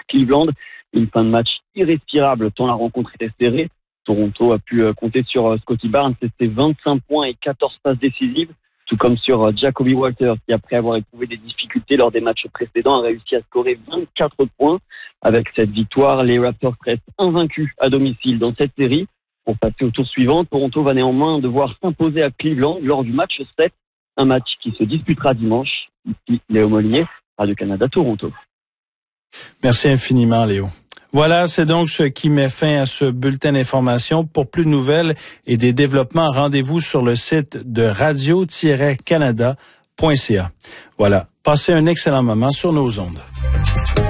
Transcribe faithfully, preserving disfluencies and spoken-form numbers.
Cleveland. Une fin de match irrespirable tant la rencontre était serrée. Toronto a pu compter sur Scottie Barnes, c'était vingt-cinq points et quatorze passes décisives, tout comme sur Jacoby Walters qui, après avoir éprouvé des difficultés lors des matchs précédents, a réussi à scorer vingt-quatre points. Avec cette victoire, les Raptors restent invaincus à domicile dans cette série. Pour passer au tour suivant, Toronto va néanmoins devoir s'imposer à Cleveland lors du match sept, un match qui se disputera dimanche. Ici, Léo Molinier, Radio-Canada, Toronto. Merci infiniment, Léo. Voilà, c'est donc ce qui met fin à ce bulletin d'information. Pour plus de nouvelles et des développements, rendez-vous sur le site de radio tiret canada point c a. Voilà, passez un excellent moment sur nos ondes.